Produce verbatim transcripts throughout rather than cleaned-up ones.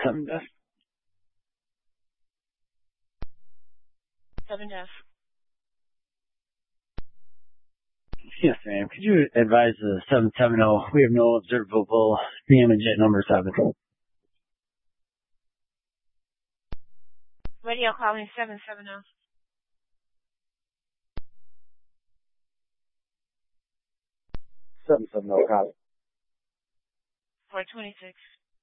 Seven death. Seven death. Yes, ma'am. Could you advise the seven seven zero? We have no observable damage at number seven. Radio calling seven seven zero. seven seven zero, copy. four twenty-six.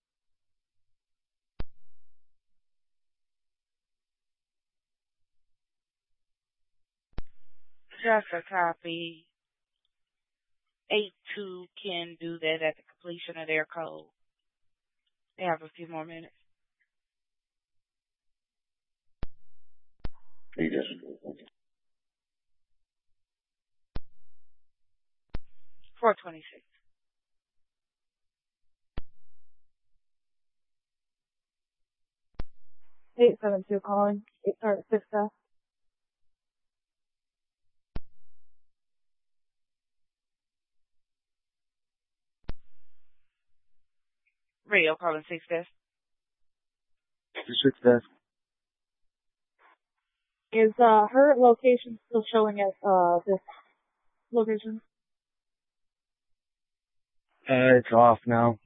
Just a copy. eight two can do that at the completion of their code. They have a few more minutes. You just. four twenty-six. eight seven two calling. eight start six death. Radio calling six death. Six death. Is uh her location still showing at uh this location? Uh, it's off now.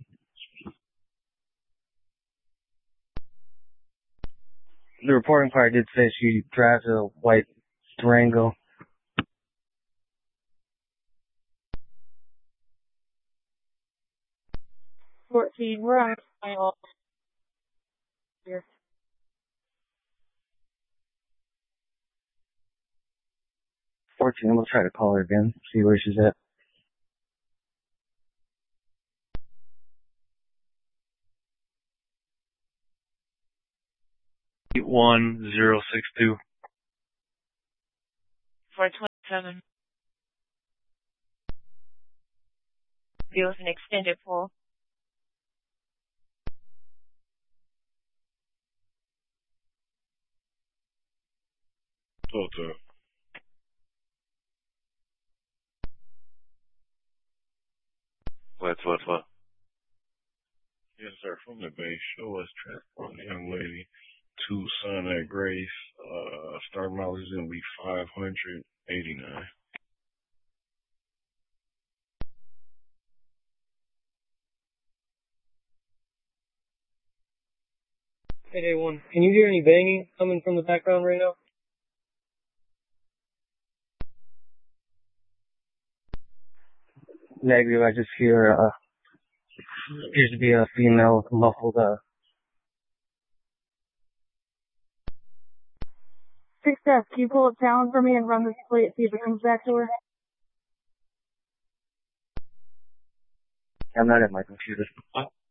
The reporting part did say she drives a white Durango. fourteen. We're on final here. fourteen, we'll try to call her again, see where she's at. eight one zero six two. four twenty-seven. It was an extended pull. Delta. What, what, what? Yes, sir. From the base, show us transport a young lady to Sun at Grace. Uh, start mileage is going to be five hundred eighty-nine. Hey, day one. Can you hear any banging coming from the background right now? Negative, I just hear, uh, appears to be a female with muffled, uh, Six death. Can you pull up Talon for me and run this plate, see if it comes back to her? I'm not at my computer.